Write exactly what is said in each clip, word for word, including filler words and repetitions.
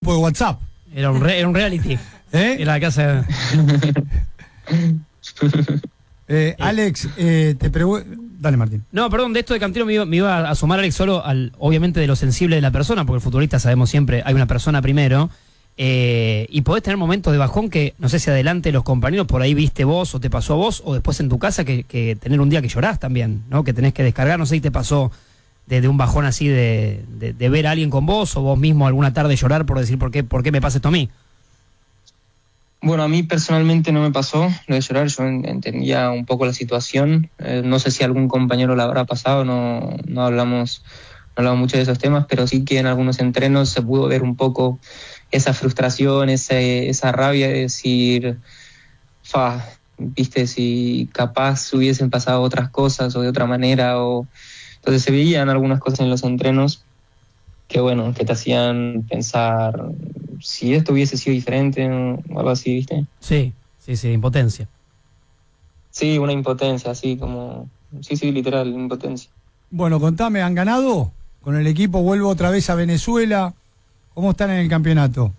grupo de WhatsApp. Era un, re, era un reality. ¿Eh? Era la casa... eh, Alex, eh, te pregunto... Dale, Martín. No, perdón, de esto de Cantilo me iba, me iba a sumar, Alex, solo al, obviamente, de lo sensible de la persona, porque el futbolista sabemos siempre, hay una persona primero, eh, y podés tener momentos de bajón que, no sé si adelante los compañeros, por ahí viste vos, o te pasó a vos, o después en tu casa, que, que tener un día que llorás también, ¿no? Que tenés que descargar, no sé si te pasó de, de un bajón así de, de, de ver a alguien con vos, o vos mismo alguna tarde llorar por decir, ¿por qué, por qué me pasa esto a mí? Bueno, a mí personalmente no me pasó lo de llorar, yo entendía un poco la situación, eh, no sé si algún compañero la habrá pasado, no, no hablamos no hablamos mucho de esos temas, pero sí que en algunos entrenos se pudo ver un poco esa frustración, ese, esa rabia de decir, fa, viste, si capaz hubiesen pasado otras cosas o de otra manera, o entonces se veían algunas cosas en los entrenos que bueno, que te hacían pensar si esto hubiese sido diferente o algo así, ¿viste? Sí, sí, sí, impotencia. Sí, una impotencia, así como... Sí, sí, literal, impotencia. Bueno, contame, ¿han ganado? Con el equipo vuelvo otra vez a Venezuela. ¿Cómo están en el campeonato?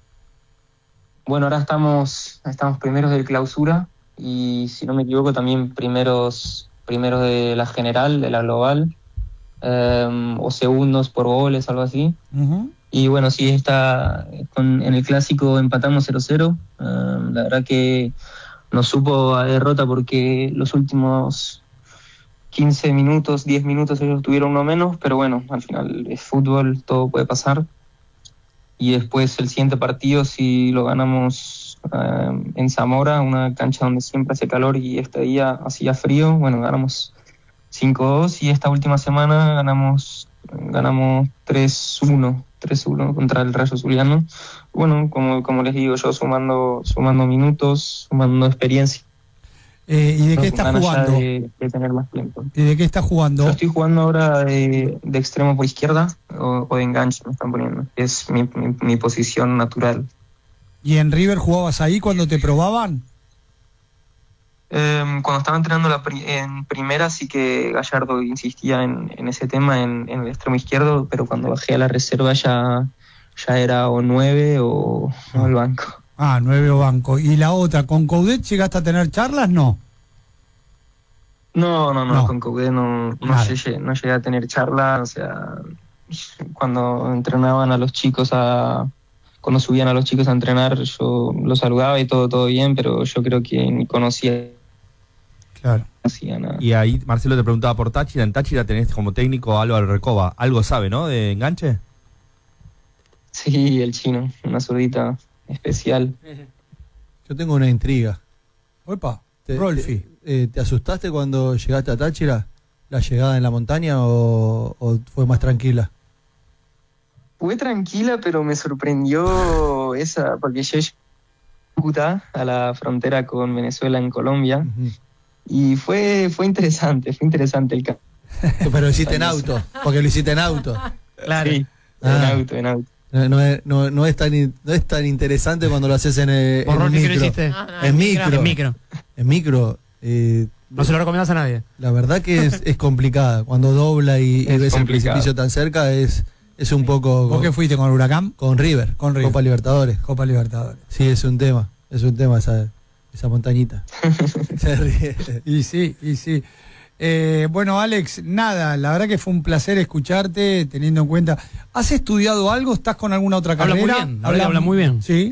Bueno, ahora estamos, estamos primeros del clausura y, si no me equivoco, también primeros, primeros de la general, de la global, eh, o segundos por goles, algo así. Uh-huh. Y bueno, sí, está con, en el clásico empatamos cero cero. Uh, la verdad que nos supo a derrota porque los últimos quince minutos, diez minutos ellos tuvieron uno menos, pero bueno, al final es fútbol, todo puede pasar. Y después el siguiente partido, si lo ganamos uh, en Zamora, una cancha donde siempre hace calor y este día hacía frío, bueno, ganamos cinco dos y esta última semana ganamos, ganamos tres uno. tres uno contra el Rayo Zuliano. Bueno, como, como les digo yo, sumando sumando minutos, sumando experiencia. Eh, ¿Y de qué estás jugando? De, de tener más tiempo. ¿Y de qué estás jugando? Yo estoy jugando ahora de, de extremo por izquierda o, o de enganche, me están poniendo. Es mi, mi, mi posición natural. ¿Y en River jugabas ahí cuando te probaban? Eh, cuando estaba entrenando la pri- en primera, sí que Gallardo insistía en, en ese tema, en, en el extremo izquierdo, pero cuando bajé a la reserva ya, ya era o nueve o, ah. o el banco. Ah, nueve o banco. ¿Y la otra, con Coudet llegaste a tener charlas? No. No, no, no, no. con Coudet no, no, llegué, no llegué a tener charlas. O sea, cuando entrenaban a los chicos a... Cuando subían a los chicos a entrenar, yo los saludaba y todo, todo bien, pero yo creo que ni conocía. Claro. Y ahí Marcelo te preguntaba por Táchira. En Táchira tenés como técnico a Álvaro Recoba. Algo sabe, ¿no? De enganche. Sí, el chino, una zurdita especial. Yo tengo una intriga. Opa, ¿Te, Rolfi. Te, eh, ¿Te asustaste cuando llegaste a Táchira? ¿La llegada en la montaña o, o fue más tranquila? Fue tranquila, pero me sorprendió esa, porque yo llegué a Cúcuta, a la frontera con Venezuela en Colombia. Uh-huh. Y fue fue interesante, fue interesante el campo. Pero lo hiciste en auto, porque lo hiciste en auto. Claro. Sí, ah. en auto, en auto. No, no, es, no, no, es tan, no es tan interesante cuando lo haces en, el, ¿Por en micro. Lo hiciste? Ah, no, en, micro. En micro. En micro. Eh, no se lo recomendás a nadie. La verdad que es, es complicada. Cuando dobla y, y ves complicado. El precipicio tan cerca es, es un poco... ¿Vos qué fuiste con Huracán? Con River, con River. Copa Libertadores. Copa Libertadores. Sí, es un tema. Es un tema esa, esa montañita. Se ríe. Y sí, y sí. Eh, bueno, Alex, nada, la verdad que fue un placer escucharte, teniendo en cuenta. ¿Has estudiado algo? ¿Estás con alguna otra habla carrera? Muy bien, habla, habla muy bien. Sí.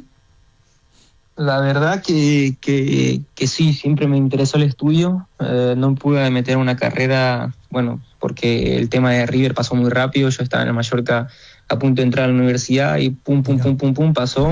La verdad que, que, que sí, siempre me interesó el estudio. Eh, no pude meter una carrera, bueno, porque el tema de River pasó muy rápido. Yo estaba en el Mallorca a punto de entrar a la universidad y pum, pum, pum, pum, pum, pasó.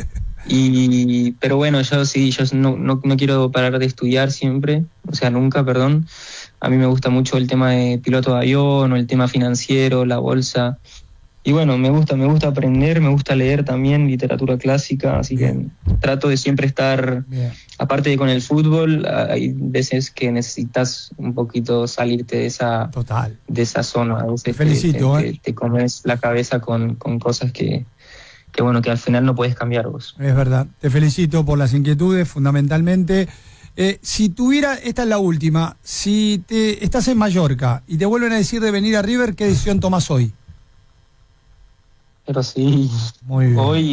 Y, pero bueno, yo sí, yo no, no, no quiero parar de estudiar siempre, o sea, nunca, perdón. A mí me gusta mucho el tema de piloto de avión o el tema financiero, la bolsa. Y bueno, me gusta, me gusta aprender, me gusta leer también literatura clásica, así Bien. que trato de siempre estar, Bien. aparte de con el fútbol, hay veces que necesitas un poquito salirte de esa, Total. de esa zona. A veces te felicito, te, ¿eh? te, te comes la cabeza con, con cosas que, que bueno, que al final no puedes cambiar vos. Es verdad, te felicito por las inquietudes, fundamentalmente. Eh, si tuviera, esta es la última, si te estás en Mallorca y te vuelven a decir de venir a River, ¿qué decisión tomas hoy? Pero sí, Muy bien. hoy